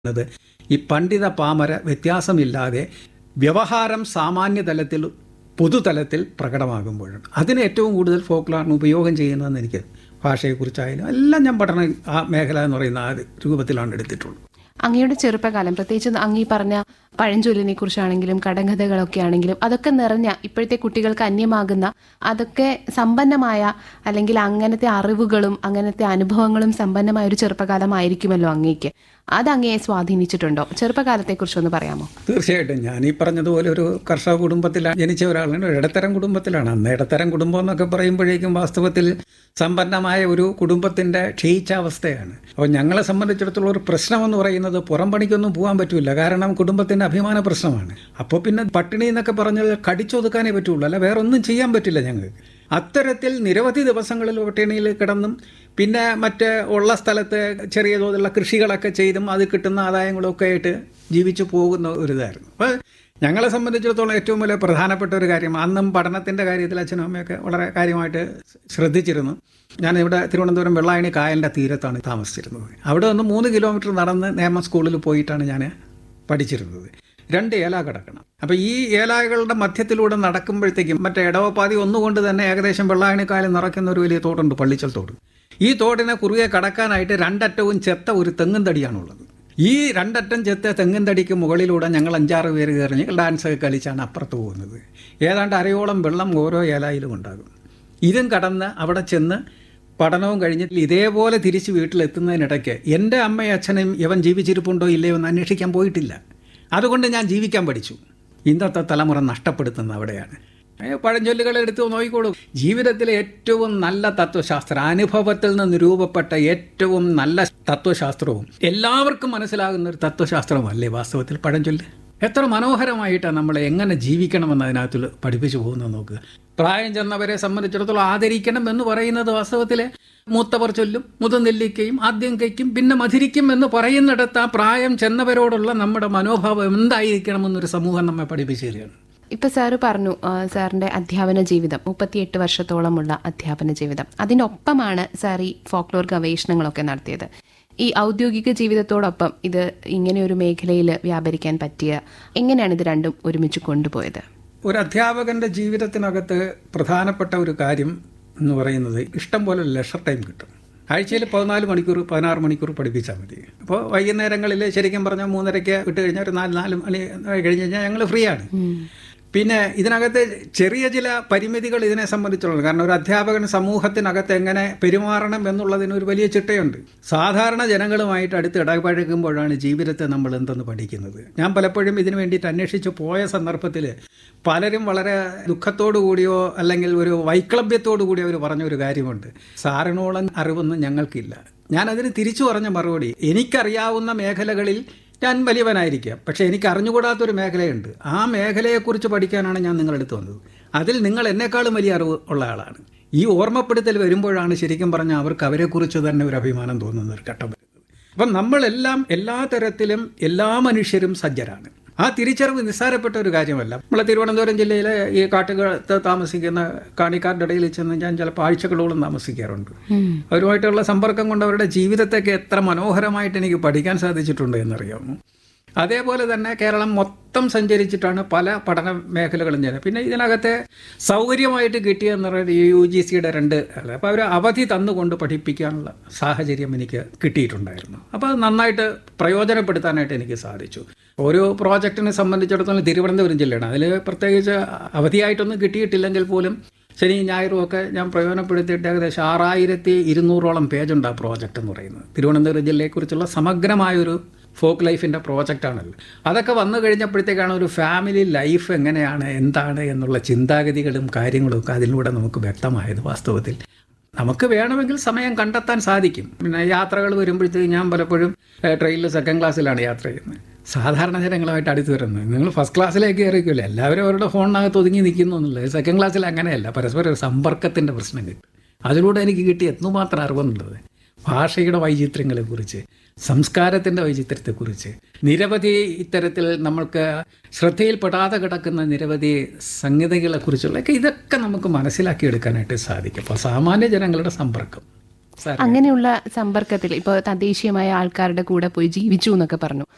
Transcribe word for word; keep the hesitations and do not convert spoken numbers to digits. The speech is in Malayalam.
ത് ഈ പണ്ഡിത പാമര വ്യത്യാസമില്ലാതെ വ്യവഹാരം സാമാന്യ തലത്തിൽ പൊതുതലത്തിൽ പ്രകടമാകുമ്പോഴാണ് അതിന് ഏറ്റവും കൂടുതൽ ഫോക്ലോറിന് ഉപയോഗം ചെയ്യുന്നതെന്ന് എനിക്ക് ഭാഷയെക്കുറിച്ചായാലും എല്ലാം ഞാൻ പഠന ആ മേഖല എന്ന് പറയുന്ന ആ രൂപത്തിലാണ് എടുത്തിട്ടുള്ളത്. അങ്ങയുടെ ചെറുപ്പകാലം, പ്രത്യേകിച്ച് അങ്ങീ പറഞ്ഞ പഴഞ്ചൊല്ലിനെ കുറിച്ചാണെങ്കിലും കടങ്കഥകളൊക്കെ ആണെങ്കിലും അതൊക്കെ നിറഞ്ഞ, ഇപ്പോഴത്തെ കുട്ടികൾക്ക് അന്യമാകുന്ന, അതൊക്കെ സമ്പന്നമായ അല്ലെങ്കിൽ അങ്ങനത്തെ അറിവുകളും അങ്ങനത്തെ അനുഭവങ്ങളും സമ്പന്നമായ ഒരു ചെറുപ്പകാലമായിരിക്കുമല്ലോ അങ്ങേക്ക്. അത് അങ്ങയെ സ്വാധീനിച്ചിട്ടുണ്ടോ? ചെറുപ്പകാലത്തെക്കുറിച്ചൊന്ന് പറയാമോ? തീർച്ചയായിട്ടും. ഞാൻ ഈ പറഞ്ഞതുപോലെ ഒരു കർഷക കുടുംബത്തിലാണ് ജനിച്ച ഒരാളാണ്. ഒരു ഇടത്തരം കുടുംബത്തിലാണ്. അന്ന് ഇടത്തരം കുടുംബം എന്നൊക്കെ പറയുമ്പോഴേക്കും വാസ്തവത്തിൽ സമ്പന്നമായ ഒരു കുടുംബത്തിൻ്റെ ക്ഷയിച്ച അവസ്ഥയാണ്. അപ്പോൾ ഞങ്ങളെ സംബന്ധിച്ചിടത്തോളം ഒരു പ്രശ്നമെന്ന് പറയുന്നത് പുറം പണിക്കൊന്നും പോകാൻ പറ്റില്ല. കാരണം കുടുംബത്തിൻ്റെ അഭിമാന പ്രശ്നമാണ്. അപ്പോൾ പിന്നെ പട്ടിണി എന്നൊക്കെ പറഞ്ഞാൽ കടിച്ചൊതുക്കാനേ പറ്റുള്ളൂ, അല്ല വേറെ ഒന്നും ചെയ്യാൻ പറ്റില്ല ഞങ്ങൾക്ക്. അത്തരത്തിൽ നിരവധി ദിവസങ്ങളിൽ പട്ടിണിയിൽ കിടന്നും പിന്നെ മറ്റ് ഉള്ള സ്ഥലത്ത് ചെറിയ തോതിലുള്ള കൃഷികളൊക്കെ ചെയ്തും അത് കിട്ടുന്ന ആദായങ്ങളൊക്കെ ആയിട്ട് ജീവിച്ചു പോകുന്ന ഒരു ഇതായിരുന്നു. അപ്പോൾ ഞങ്ങളെ സംബന്ധിച്ചിടത്തോളം ഏറ്റവും വലിയ പ്രധാനപ്പെട്ട ഒരു കാര്യം, അന്നും പഠനത്തിൻ്റെ കാര്യത്തിൽ അച്ഛനും അമ്മയൊക്കെ വളരെ കാര്യമായിട്ട് ശ്രദ്ധിച്ചിരുന്നു. ഞാനിവിടെ തിരുവനന്തപുരം വെള്ളായണി കായലിൻ്റെ തീരത്താണ് താമസിച്ചിരുന്നത്. അവിടെ നിന്ന് മൂന്ന് കിലോമീറ്റർ നടന്ന് നേമം സ്കൂളിൽ പോയിട്ടാണ് ഞാൻ പഠിച്ചിരുന്നത്. രണ്ട് ഏല കിടക്കണം. അപ്പോൾ ഈ ഏലാകളുടെ മധ്യത്തിലൂടെ നടക്കുമ്പോഴത്തേക്കും മറ്റേ ഇടവപ്പാതി ഒന്നുകൊണ്ട് തന്നെ ഏകദേശം വെള്ളായണി കായൽ നിറയ്ക്കുന്ന ഒരു വലിയ തോടുണ്ട്, പള്ളിച്ചൽ തോട്. ഈ തോടിനെ കുറുകെ കടക്കാനായിട്ട് രണ്ടറ്റവും ചെത്ത ഒരു തെങ്ങും തടിയാണുള്ളത്. ഈ രണ്ടറ്റം ചെത്ത തെങ്ങും തടിക്ക് മുകളിലൂടെ ഞങ്ങൾ അഞ്ചാറ് പേര് കയറി ഡാൻസൊക്കെ കളിച്ചാണ് അപ്പുറത്ത് പോകുന്നത്. ഏതാണ്ട് അരയോളം വെള്ളം ഓരോ ഏലായിലും ഉണ്ടാകും. ഇതും കടന്ന് അവിടെ ചെന്ന് പഠനവും കഴിഞ്ഞിട്ട് ഇതേപോലെ തിരിച്ച് വീട്ടിലെത്തുന്നതിനിടയ്ക്ക് എൻ്റെ അമ്മയും അച്ഛനും ഇവൻ ജീവിച്ചിരിപ്പുണ്ടോ ഇല്ലയോ എന്ന് അന്വേഷിക്കാൻ പോയിട്ടില്ല. അതുകൊണ്ട് ഞാൻ ജീവിക്കാൻ പഠിച്ചു. ഇന്നത്തെ തലമുറ നഷ്ടപ്പെടുത്തുന്ന അവിടെയാണ്. പഴഞ്ചൊല്ലുകൾ എടുത്ത് നോക്കിക്കോളൂ. ജീവിതത്തിലെ ഏറ്റവും നല്ല തത്വശാസ്ത്രം, അനുഭവത്തിൽ നിന്ന് രൂപപ്പെട്ട ഏറ്റവും നല്ല തത്വശാസ്ത്രവും എല്ലാവർക്കും മനസ്സിലാകുന്ന ഒരു തത്വശാസ്ത്രമല്ലേ വാസ്തവത്തിൽ പഴഞ്ചൊല്ല്? എത്ര മനോഹരമായിട്ടാണ് നമ്മളെ എങ്ങനെ ജീവിക്കണമെന്ന് അതിനകത്ത് പഠിപ്പിച്ചു പോകുന്നത് നോക്കുക. പ്രായം ചെന്നവരെ സംബന്ധിച്ചിടത്തോളം ആദരിക്കണം എന്ന് പറയുന്നത് വാസ്തവത്തിൽ മൂത്തവർ ചൊല്ലും മുതനെല്ലിക്കയും ആദ്യം കൈക്കും പിന്നെ മധുരിക്കും എന്ന് പറയുന്നിടത്ത് ആ പ്രായം ചെന്നവരോടുള്ള നമ്മുടെ മനോഭാവം എന്തായിരിക്കണമെന്നൊരു സമൂഹം നമ്മെ പഠിപ്പിച്ചു തരികയാണ്. ഇപ്പൊ സാറ് പറഞ്ഞു സാറിന്റെ അധ്യാപന ജീവിതം, മുപ്പത്തിയെട്ട് വർഷത്തോളമുള്ള അധ്യാപന ജീവിതം, അതിനൊപ്പമാണ് സാർ ഈ ഫോക്ലോർ ഗവേഷണങ്ങളൊക്കെ നടത്തിയത്. ഈ ഔദ്യോഗിക ജീവിതത്തോടൊപ്പം ഇത് ഇങ്ങനെ ഒരു മേഖലയിൽ വ്യാപരിക്കാൻ പറ്റിയ, എങ്ങനെയാണ് ഇത് രണ്ടും ഒരുമിച്ച് കൊണ്ടുപോയത്? ഒരു അധ്യാപകന്റെ ജീവിതത്തിനകത്ത് പ്രധാനപ്പെട്ട ഒരു കാര്യം എന്ന് പറയുന്നത് ഇഷ്ടം പോലെ ലെഷർ ടൈം കിട്ടും. ആഴ്ചയിൽ പതിനാല് മണിക്കൂർ പതിനാറ് മണിക്കൂർ പഠിപ്പിച്ചാൽ മതി. അപ്പോൾ വൈകുന്നേരങ്ങളിൽ ശരിക്കും പറഞ്ഞാൽ മൂന്നരയ്ക്ക് വിട്ട് കഴിഞ്ഞാൽ ഒരു നാല് നാല് മണി കഴിഞ്ഞ് കഴിഞ്ഞാൽ ഞങ്ങൾ ഫ്രീ ആണ്. പിന്നെ ഇതിനകത്ത് ചെറിയ ചില പരിമിതികൾ ഇതിനെ സംബന്ധിച്ചുള്ളത്. കാരണം ഒരു അധ്യാപകൻ സമൂഹത്തിനകത്ത് എങ്ങനെ പെരുമാറണം എന്നുള്ളതിന് ഒരു വലിയ ചിട്ടയുണ്ട്. സാധാരണ ജനങ്ങളുമായിട്ട് അടുത്ത് ഇടപഴകുമ്പോഴാണ് ജീവിതത്തെ നമ്മൾ എന്തെന്ന് പഠിക്കുന്നത്. ഞാൻ പലപ്പോഴും ഇതിനു വേണ്ടിയിട്ട് അന്വേഷിച്ച് പോയ സന്ദർഭത്തിൽ പലരും വളരെ ദുഃഖത്തോടു കൂടിയോ അല്ലെങ്കിൽ ഒരു വൈക്ലഭ്യത്തോടു കൂടിയോ അവർ പറഞ്ഞൊരു കാര്യമുണ്ട്, സാറിനോളം അറിവൊന്നും ഞങ്ങൾക്കില്ല. ഞാനതിന് തിരിച്ചു പറഞ്ഞ മറുപടി, എനിക്കറിയാവുന്ന മേഖലകളിൽ ഞാൻ വലിയവനായിരിക്കാം, പക്ഷേ എനിക്ക് അറിഞ്ഞുകൂടാത്തൊരു മേഖലയുണ്ട്. ആ മേഖലയെക്കുറിച്ച് പഠിക്കാനാണ് ഞാൻ നിങ്ങളെടുത്ത് വന്നത്. അതിൽ നിങ്ങൾ എന്നെക്കാളും വലിയ അറിവ് ഉള്ള ആളാണ്. ഈ ഓർമ്മപ്പെടുത്തൽ വരുമ്പോഴാണ് ശരിക്കും പറഞ്ഞാൽ അവർക്ക് അവരെക്കുറിച്ച് തന്നെ ഒരു അഭിമാനം തോന്നുന്ന ഒരു ഘട്ടം വരുന്നത്. അപ്പം നമ്മളെല്ലാം എല്ലാ തരത്തിലും എല്ലാ മനുഷ്യരും സജ്ജരാണ്. ആ തിരിച്ചറിവ് നിസ്സാരപ്പെട്ട ഒരു കാര്യമല്ല. നമ്മളെ തിരുവനന്തപുരം ജില്ലയിലെ ഈ കാട്ടുകാലത്ത് താമസിക്കുന്ന കാണിക്കാരുടെ ഇടയിൽ ചെന്ന് ഞാൻ ചിലപ്പോൾ ആഴ്ചകളോളം താമസിക്കാറുണ്ട്. അവരുമായിട്ടുള്ള സമ്പർക്കം കൊണ്ട് അവരുടെ ജീവിതത്തെയൊക്കെ എത്ര മനോഹരമായിട്ട് എനിക്ക് പഠിക്കാൻ സാധിച്ചിട്ടുണ്ട് എന്നറിയാമോ. അതേപോലെ തന്നെ കേരളം മൊത്തം സഞ്ചരിച്ചിട്ടാണ് പല പഠന മേഖലകളും ചെയ്യുന്നത്. പിന്നെ ഇതിനകത്തെ സൗകര്യമായിട്ട് കിട്ടിയെന്ന് പറയുന്നത് യു ജി സിയുടെ രണ്ട് അല്ല, അപ്പോൾ അവർ അവധി തന്നുകൊണ്ട് പഠിപ്പിക്കാനുള്ള സാഹചര്യം എനിക്ക് കിട്ടിയിട്ടുണ്ടായിരുന്നു. അപ്പോൾ അത് നന്നായിട്ട് പ്രയോജനപ്പെടുത്താനായിട്ട് എനിക്ക് സാധിച്ചു. ഓരോ പ്രോജക്റ്റിനെ സംബന്ധിച്ചിടത്തോളം തിരുവനന്തപുരം ജില്ലയാണ്, അതിൽ പ്രത്യേകിച്ച് അവധിയായിട്ടൊന്നും കിട്ടിയിട്ടില്ലെങ്കിൽ പോലും ശനി ഞായറും ഒക്കെ ഞാൻ പ്രയോജനപ്പെടുത്തിയിട്ട് ഏകദേശം ആറായിരത്തി ഇരുന്നൂറോളം പേജുണ്ട് ആ പ്രോജക്റ്റ് എന്ന് പറയുന്നത്. തിരുവനന്തപുരം ജില്ലയെക്കുറിച്ചുള്ള സമഗ്രമായൊരു ഫോക്ക് ലൈഫിൻ്റെ പ്രോജക്റ്റാണല്ലോ. അതൊക്കെ വന്നു കഴിഞ്ഞപ്പോഴത്തേക്കാണ് ഒരു ഫാമിലി ലൈഫ് എങ്ങനെയാണ് എന്താണ് എന്നുള്ള ചിന്താഗതികളും കാര്യങ്ങളും ഒക്കെ അതിലൂടെ നമുക്ക് വ്യക്തമായത്. വാസ്തവത്തിൽ നമുക്ക് വേണമെങ്കിൽ സമയം കണ്ടെത്താൻ സാധിക്കും. പിന്നെ യാത്രകൾ വരുമ്പോഴത്തേക്ക് ഞാൻ പലപ്പോഴും ട്രെയിനിൽ സെക്കൻഡ് ക്ലാസ്സിലാണ് യാത്ര ചെയ്യുന്നത്. സാധാരണ ജനങ്ങളുമായിട്ട് അടുത്ത് വരുന്നത് നിങ്ങൾ ഫസ്റ്റ് ക്ലാസ്സിലേക്ക് കയറിക്കില്ല, എല്ലാവരും അവരുടെ ഫോണിനകത്ത് ഒതുങ്ങി നിൽക്കുന്നു എന്നുള്ളത്. സെക്കൻഡ് ക്ലാസ്സിൽ അങ്ങനെയല്ല, പരസ്പരം സമ്പർക്കത്തിൻ്റെ പ്രശ്നം കിട്ടും. അതിലൂടെ എനിക്ക് കിട്ടിയ എന്നുമാത്രം അറിവുന്നുള്ളത് ഭാഷയുടെ വൈചിത്ര്യങ്ങളെക്കുറിച്ച്, സംസ്കാരത്തിൻ്റെ വൈചിത്ര്യത്തെക്കുറിച്ച്, നിരവധി ഇത്തരത്തിൽ നമ്മൾക്ക് ശ്രദ്ധയിൽപ്പെടാതെ കിടക്കുന്ന നിരവധി സംഗതികളെക്കുറിച്ചുള്ളൊക്കെ ഇതൊക്കെ നമുക്ക് മനസ്സിലാക്കിയെടുക്കാനായിട്ട് സാധിക്കും. അപ്പോൾ സാമാന്യ ജനങ്ങളുടെ സമ്പർക്കം, അങ്ങനെയുള്ള സമ്പർക്കത്തിൽ ഇപ്പോൾ തദ്ദേശീയമായ ആൾക്കാരുടെ കൂടെ പോയി ജീവിച്ചു എന്നൊക്കെ പറഞ്ഞു.